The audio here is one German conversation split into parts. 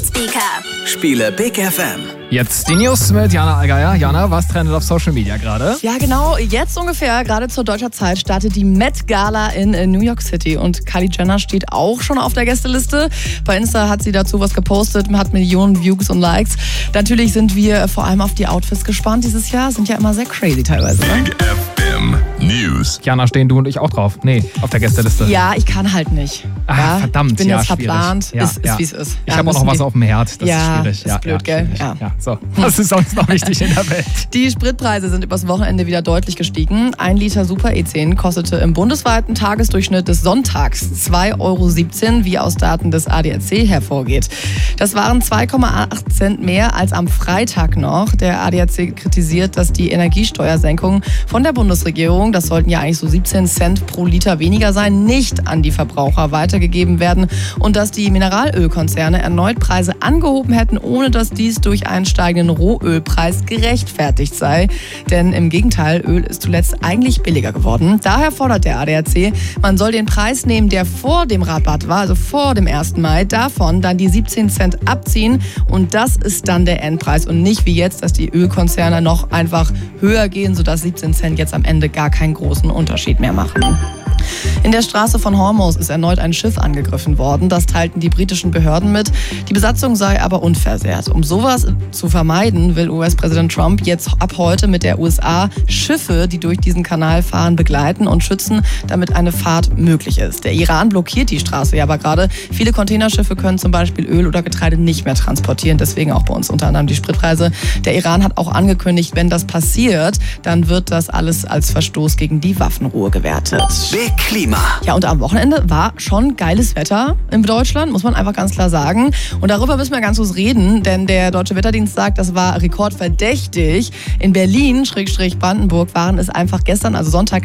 Smart Speaker. Spiele Big FM. Jetzt die News mit Jana Allgeier. Jana, was trendet auf Social Media gerade? Ja, genau. Jetzt ungefähr, gerade zur deutscher Zeit, startet die Met Gala in New York City. Und Kylie Jenner steht auch schon auf der Gästeliste. Bei Insta hat sie dazu was gepostet, hat Millionen Views und Likes. Natürlich sind wir vor allem auf die Outfits gespannt dieses Jahr. Sind ja immer sehr crazy teilweise. Ne? Big FM News. Jana, stehen du und ich auch drauf? Nee, auf der Gästeliste. Ja, ich kann halt nicht. Ah, verdammt, ich bin jetzt schwierig. verplant. Ja, ist wie es ist. Ich habe auch noch was auf dem Herd. Das ist schwierig. Ist blöd, gell? Schwierig. Ja. So. Was ist sonst noch wichtig in der Welt? Die Spritpreise sind übers Wochenende wieder deutlich gestiegen. 1 Liter Super E10 kostete im bundesweiten Tagesdurchschnitt des Sonntags 2,17 €, wie aus Daten des ADAC hervorgeht. Das waren 2,8 Cent mehr als am Freitag noch. Der ADAC kritisiert, dass die Energiesteuersenkung von der Bundesregierung, das sollten ja eigentlich so 17 Cent pro Liter weniger sein, nicht an die Verbraucher weitergegeben werden und dass die Mineralölkonzerne erneut Preise angehoben hätten, ohne dass dies durch einen steigenden Rohölpreis gerechtfertigt sei. Denn im Gegenteil, Öl ist zuletzt eigentlich billiger geworden. Daher fordert der ADAC, man soll den Preis nehmen, der vor dem Rabatt war, also vor dem 1. Mai, davon dann die 17 Cent abziehen und das ist dann der Endpreis und nicht wie jetzt, dass die Ölkonzerne noch einfach höher gehen, sodass 17 Cent jetzt am Ende gar keinen großen Unterschied mehr machen. In der Straße von Hormuz ist erneut ein Schiff angegriffen worden. Das teilten die britischen Behörden mit. Die Besatzung sei aber unversehrt. Um sowas zu vermeiden, will US-Präsident Trump jetzt ab heute mit der USA Schiffe, die durch diesen Kanal fahren, begleiten und schützen, damit eine Fahrt möglich ist. Der Iran blockiert die Straße ja aber gerade. Viele Containerschiffe können zum Beispiel Öl oder Getreide nicht mehr transportieren. Deswegen auch bei uns unter anderem die Spritpreise. Der Iran hat auch angekündigt, wenn das passiert, dann wird das alles als Verstoß gegen die Waffenruhe gewertet. Big Klima. Ja, und am Wochenende war schon geiles Wetter in Deutschland, muss man einfach ganz klar sagen. Und darüber müssen wir ganz kurz reden, denn der Deutsche Wetterdienst sagt, das war rekordverdächtig. In Berlin, Brandenburg, waren es einfach gestern, also Sonntag,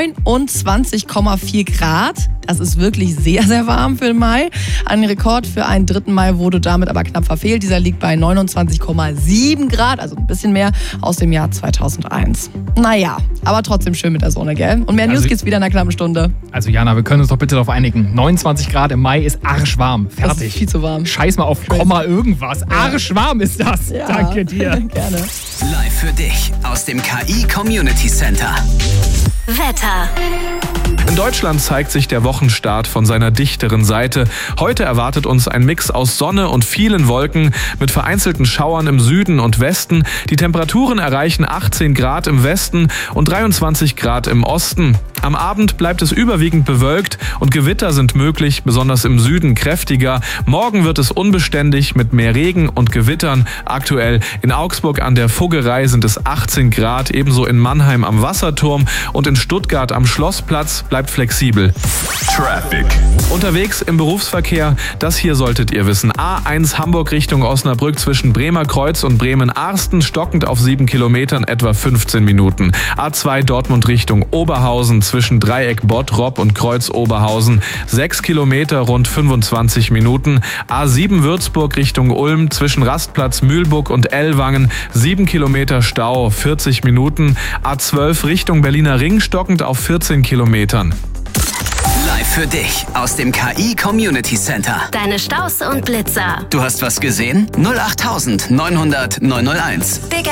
29,4 Grad. Das ist wirklich sehr, sehr warm für den Mai. Ein Rekord für einen 3. Mai wurde damit aber knapp verfehlt. Dieser liegt bei 29,7 Grad, also ein bisschen mehr aus dem Jahr 2001. Naja, aber trotzdem schön mit der Sonne, gell? Und mehr News gibt's wieder in einer knappen Stunde. Also Jana, wir können uns doch bitte darauf einigen. 29 Grad im Mai ist arschwarm. Fertig. Das ist viel zu warm. Scheiß mal auf Komma irgendwas. Arschwarm ist das. Ja, Danke dir. Gerne. Live für dich aus dem KI Community Center. Wetter. In Deutschland zeigt sich der Wochenstart von seiner dichteren Seite. Heute erwartet uns ein Mix aus Sonne und vielen Wolken mit vereinzelten Schauern im Süden und Westen. Die Temperaturen erreichen 18 Grad im Westen und 23 Grad im Osten. Am Abend bleibt es überwiegend bewölkt und Gewitter sind möglich, besonders im Süden kräftiger. Morgen wird es unbeständig mit mehr Regen und Gewittern. Aktuell in Augsburg an der Fuggerei sind es 18 Grad, ebenso in Mannheim am Wasserturm und in Stuttgart am Schlossplatz. Bleibt flexibel. Traffic. Unterwegs im Berufsverkehr, das hier solltet ihr wissen. A1 Hamburg Richtung Osnabrück zwischen Bremer Kreuz und Bremen-Arsten, stockend auf 7 Kilometern, etwa 15 Minuten. A2 Dortmund Richtung Oberhausen zwischen Dreieck Bottrop und Kreuz Oberhausen, 6 Kilometer, rund 25 Minuten. A7 Würzburg Richtung Ulm zwischen Rastplatz Mühlburg und Ellwangen, 7 Kilometer Stau, 40 Minuten. A12 Richtung Berliner Ring, stockend auf 14 Kilometern. Live für dich aus dem KI Community Center. Deine Staus und Blitzer. Du hast was gesehen? 08900 901. Big